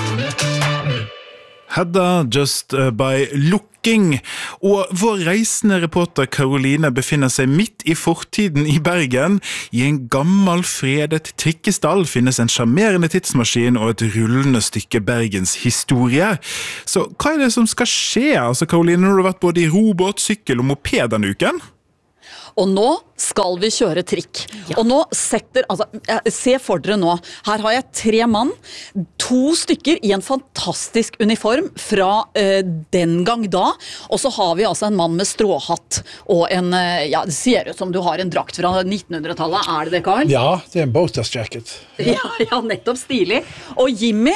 Hedda Just by Looking, og vår reisende reporter Karoline befinner seg midt i fortiden i Bergen. I en gammel fredet trikkestall finnes en charmerende tidsmaskin og et rullende stykke Bergens historie. Så hva det som skal skje, Karoline, når du har vært både i robot, sykkel og moped denne uken? Og nå skal vi kjøre trikk. Og nå se for dere nå, her har jeg 3 mann, 2 stykker i en fantastisk uniform fra den gang da, og så har vi en mann med stråhatt, og det ser ut som du har en drakt fra 1900-tallet, er det Karl? Ja, det en boaters jacket. Ja, nettopp stilig. Og Jimmy,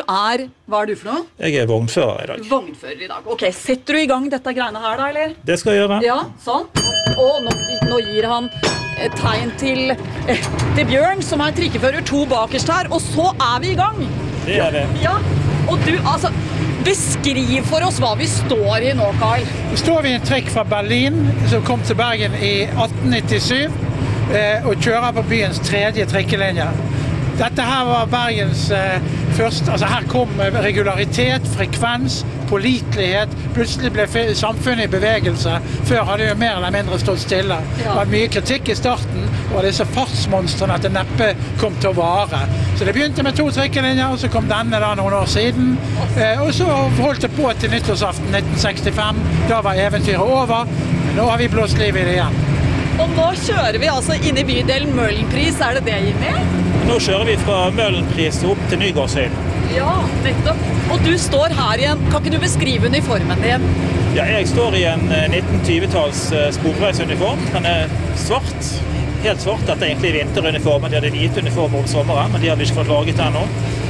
hva er du for noe? Jeg vognfører i dag. Vognfører i dag. Ok, setter du i gang dette greiene her da, eller? Det skal jeg gjøre. Ja, sånn. Og nå gir han et tegn til Bjørn, som er trikkefører 2 bakerst her, og så er vi i gang. Det er vi. Ja, og du, beskriv for oss hva vi står i nå, Karl. Nå står vi i en trikk fra Berlin, som kom til Bergen i 1897, og kjører på byens 3. trikkelinje. Dette her var Bergens første, her kom regularitet, frekvens, pålitelighet, plutselig ble samfunnet i bevegelse. Før hadde det jo mer eller mindre stått stille. Det var mye kritikk i starten, og disse fartsmonstrene at det neppe kom til å vare. Så det begynte med 2 trikkelinjer, og så kom denne da noen år siden. Og så holdt det på til nyttårsaften 1965. Da var eventyret over, men nå har vi blåst liv i det igjen. Og nå kjører vi inn i bydelen Møhlenpris, er det det, Jimmy? Nå kjører vi fra Møhlenpris opp til Nygårdshøyen. Ja, nettopp. Og du står her igjen. Kan ikke du beskrive uniformen din? Ja, jeg står i en 1920-talls sporveisuniform. Den er svart, helt svart. Dette er egentlig vinteruniformen. De hadde hvite uniformer om sommeren, men de har vi ikke fått laget ennå.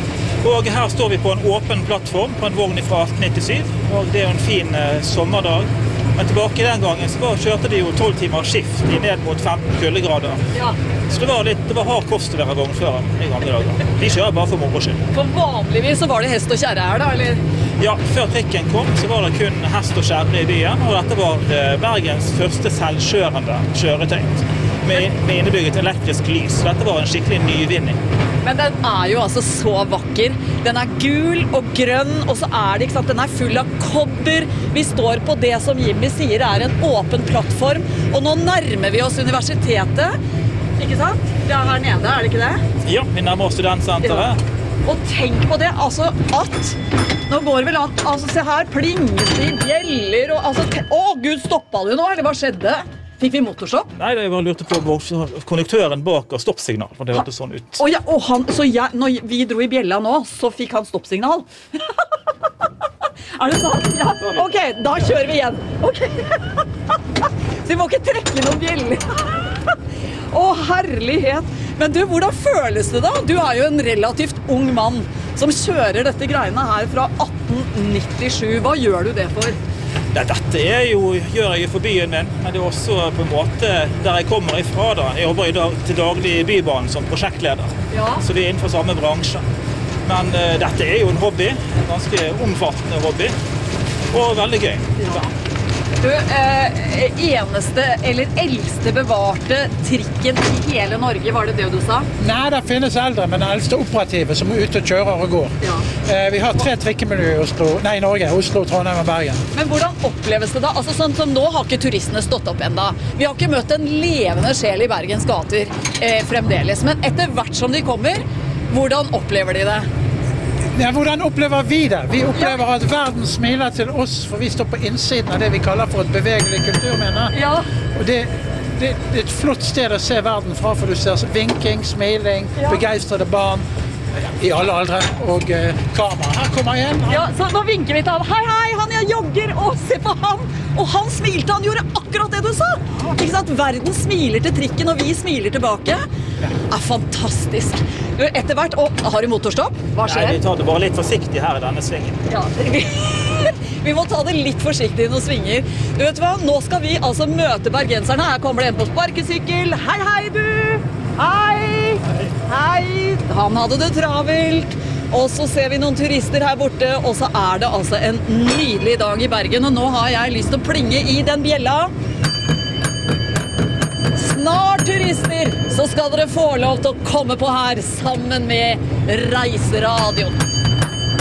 Og her står vi på en åpen plattform på en vogn fra 1897, og det er jo en fin sommerdag. Men tilbake den gangen så kjørte de jo 12 timer skift ned mot 15 kuldegrader. Ja. Så det var hard kost å være vognfører i gamle dager. De kjører bare for moro skyld. For vanligvis så var det hest og kjerre her da, eller? Ja, før trikken kom så var det kun hest og kjerre i byen, og dette var Bergens første selvkjørende kjøretøy med innebygget elektrisk lys. Dette var en skikkelig nyvinning. Men den er jo så vakker. Den er gul og grønn, og så er det, ikke sant, den er full av kobber. Vi står på det som Jimmy sier er en åpen plattform, og nå nærmer vi oss universitetet. Ikke sant? Det er her nede, er det ikke det? Ja, vi nærmer oss studentsenteret. Ja. Og tenk på det, nå går vel an, se her, plinges de, bjeller, og Gud, stoppet du nå, eller hva skjedde? Fikk vi motorstopp? Nei, jeg bare lurte på konduktøren bak og stoppsignal, for det hørtes sånn ut. Når vi dro i bjella nå, så fikk han stoppsignal. Er det sant? Ja, ok, da kjører vi igjen. Ok. Så vi må ikke trekke noen bjeller. Herlighet. Men du, hvordan føles det da? Du er jo en relativt ung mann som kjører dette greiene her fra 1897. Hva gjør du det for? Dette gjør jeg for byen min, men det er også på en måte der jeg kommer ifra da. Jeg jobber til daglig i Bybanen som prosjektleder, så vi er innenfor samme bransje. Men dette er jo en hobby, en ganske omfattende hobby, og veldig gøy. Ja. Du, eneste eller eldste bevarte trikken i hele Norge, var det du sa? Nei, det finnes eldre, men den eldste operative som er ute og kjører og går. Ja. Vi har 3 trikkemiljøer i Norge, Oslo, Trondheim og Bergen. Men hvordan oppleves det da? Sånn som nå har ikke turistene stått opp enda. Vi har ikke møtt en levende sjel i Bergens gater fremdeles, men etter hvert som de kommer, hvordan opplever de det? Ja, hvordan opplever vi det? Vi opplever at verden smiler til oss, for vi står på innsiden av det vi kaller for et bevegelig kulturminne. Ja. Og det er et flott sted å se verden fra, for du ser vinking, smiling, begeistrede barn i alle aldre, og kamera. Her kommer en. Ja, så nå vinker vi til han. Hei, han jeg jogger, se på han! Og han smilte, han gjorde akkurat det du sa! Ikke sant? Verden smiler til trikken, og vi smiler tilbake. Det er fantastisk. Etter hvert, har du motorstopp? Hva skjer? Nei, vi tar det bare litt forsiktig her i denne svingen. Ja, vi må ta det litt forsiktig i noen svinger. Du vet hva, nå skal vi møte bergenserne. Her kommer det en på sparkesykkel. Hei du! Hei! Han hadde det travelt. Og så ser vi noen turister her borte, og så er det en nydelig dag i Bergen, og nå har jeg lyst til å plinge i den bjella. Snart, turister, så skal dere få lov til å komme på her sammen med Reiseradioen.